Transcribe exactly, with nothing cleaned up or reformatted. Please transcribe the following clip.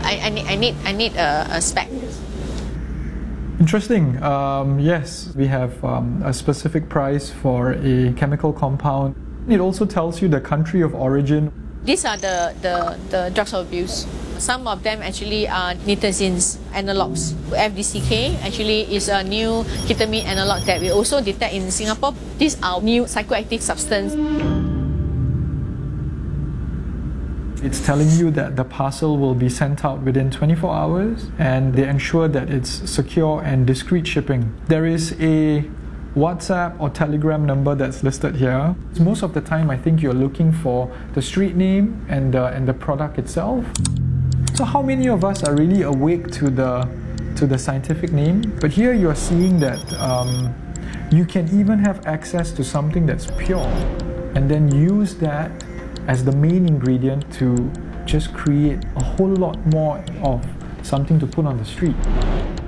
I, I need I need I need a, a spec. Interesting. Um, yes, we have um, a specific price for a chemical compound. It also tells you the country of origin. These are the, the, the drugs of abuse. Some of them actually are nitazenes analogs. F D C K actually is a new ketamine analog that we also detect in Singapore. These are new psychoactive substance. It's telling you that the parcel will be sent out within twenty-four hours, and they ensure that it's secure and discreet shipping. There is a WhatsApp or Telegram number that's listed here. Most of the time I think you're looking for the street name and the, and the product itself. So how many of us are really awake to the, to the scientific name? But here you're seeing that um, you can even have access to something that's pure and then use that as the main ingredient to just create a whole lot more of something to put on the street.